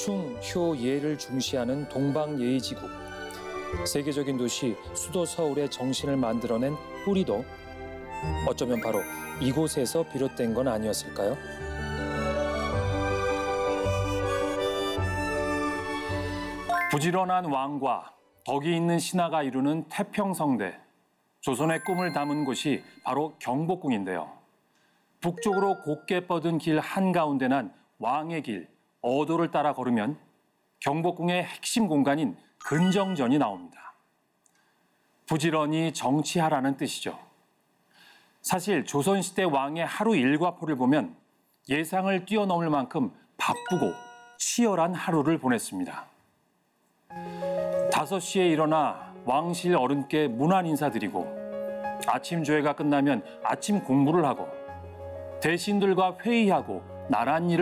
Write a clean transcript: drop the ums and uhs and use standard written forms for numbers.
충, 효, 예를 중시하는 동방예의지국. 세계적인 도시 수도 서울의 정신을 만들어낸 뿌리도 어쩌면 바로 이곳에서 비롯된 건 아니었을까요? 부지런한 왕과 덕이 있는 신하가 이루는 태평성대. 조선의 꿈을 담은 곳이 바로 경복궁인데요. 북쪽으로 곧게 뻗은 길 한가운데 난 왕의 길, 어도를 따라 걸으면 경복궁의 핵심 공간인 근정전이 나옵니다. 부지런히 정치하라는 뜻이죠. 사실 조선시대 왕의 하루 일과표를 보면 예상을 뛰어넘을 만큼 바쁘고 치열한 하루를 보냈습니다. 5시에 일어나 왕실 어른께 문안 인사드리고 아침 조회가 끝나면 아침 공부를 하고 대신들과 회의하고 나란 일을